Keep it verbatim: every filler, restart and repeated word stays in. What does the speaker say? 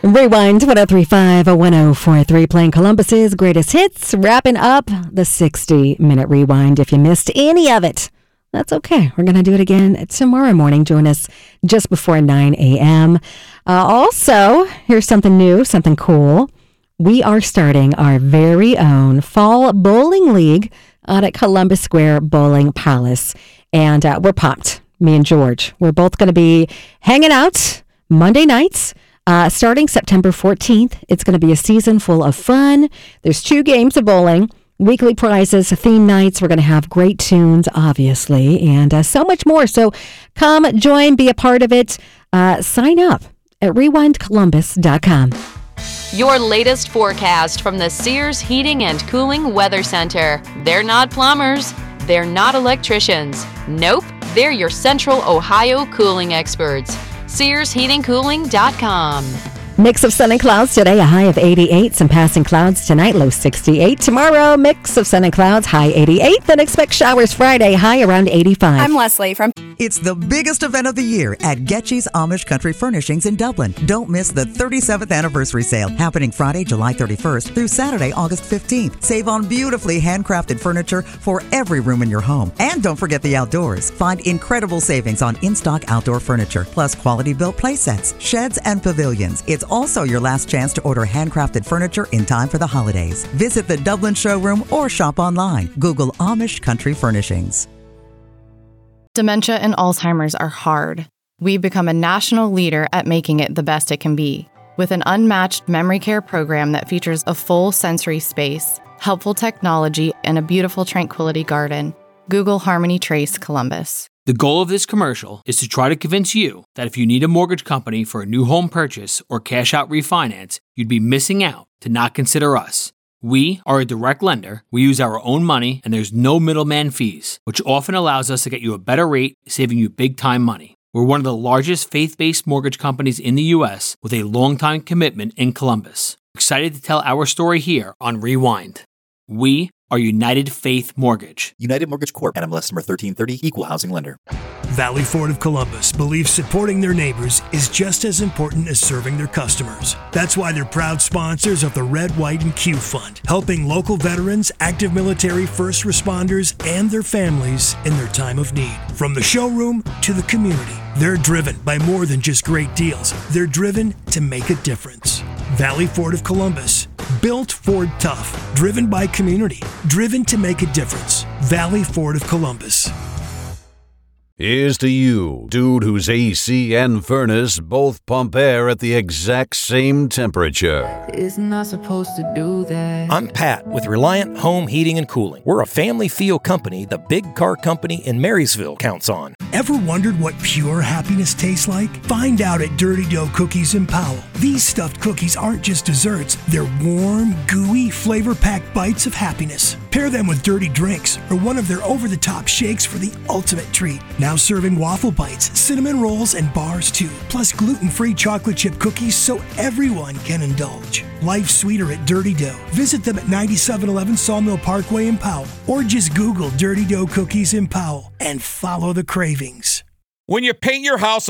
Rewind one oh three point five, one oh four point three, playing Columbus's greatest hits, wrapping up the sixty-minute rewind. If you missed any of it, that's okay. We're going to do it again tomorrow morning. Join us just before nine a.m. Uh, also, here's something new, something cool. We are starting our very own Fall Bowling League out at Columbus Square Bowling Palace. And uh, we're pumped. Me and George, we're both going to be hanging out Monday nights. Uh, starting September fourteenth, it's going to be a season full of fun. There's two games of bowling, weekly prizes, theme nights. We're going to have great tunes, obviously, and uh, so much more. So come join, be a part of it. Uh, sign up at rewind columbus dot com. Your latest forecast from the Sears Heating and Cooling Weather Center. They're not plumbers. They're not electricians. Nope, they're your Central Ohio cooling experts. Sears Heating Cooling dot com. Mix of sun and clouds today, a high of eighty-eight. Some passing clouds tonight, low sixty-eight. Tomorrow, mix of sun and clouds, high eighty-eight. Then expect showers Friday, high around eighty-five. I'm Leslie from... It's the biggest event of the year at Getchy's Amish Country Furnishings in Dublin. Don't miss the thirty-seventh anniversary sale happening Friday, July thirty-first through Saturday, August fifteenth. Save on beautifully handcrafted furniture for every room in your home. And don't forget the outdoors. Find incredible savings on in-stock outdoor furniture, plus quality-built play sets, sheds, and pavilions. It's also your last chance to order handcrafted furniture in time for the holidays. Visit the Dublin showroom or shop online. Google Amish Country Furnishings. Dementia and Alzheimer's are hard. We've become a national leader at making it the best it can be. With an unmatched memory care program that features a full sensory space, helpful technology, and a beautiful tranquility garden. Google Harmony Trace Columbus. The goal of this commercial is to try to convince you that if you need a mortgage company for a new home purchase or cash out refinance, you'd be missing out to not consider us. We are a direct lender, we use our own money, and there's no middleman fees, which often allows us to get you a better rate, saving you big time money. We're one of the largest faith-based mortgage companies in the U S with a long-time commitment in Columbus. Excited to tell our story here on Rewind. We are United Faith Mortgage. United Mortgage Corp. N M L S number thirteen thirty, Equal Housing Lender. Valley Ford of Columbus believes supporting their neighbors is just as important as serving their customers. That's why they're proud sponsors of the Red, White, and Q Fund, helping local veterans, active military, first responders, and their families in their time of need. From the showroom to the community, they're driven by more than just great deals. They're driven to make a difference. Valley Ford of Columbus. Built Ford tough, driven by community, driven to make a difference. Valley Ford of Columbus. Here's to you, dude whose A C and furnace both pump air at the exact same temperature. Isn't I supposed to do that? I'm Pat with Reliant Home Heating and Cooling. We're a family feel company the big car company in Marysville counts on. Ever wondered what pure happiness tastes like? Find out at Dirty Dough Cookies in Powell. These stuffed cookies aren't just desserts. They're warm, gooey, flavor-packed bites of happiness. Pair them with dirty drinks or one of their over-the-top shakes for the ultimate treat. Now serving waffle bites, cinnamon rolls, and bars too. Plus gluten-free chocolate chip cookies so everyone can indulge. Life's sweeter at Dirty Dough. Visit them at ninety-seven eleven Sawmill Parkway in Powell or just Google Dirty Dough Cookies in Powell and follow the cravings. When you paint your house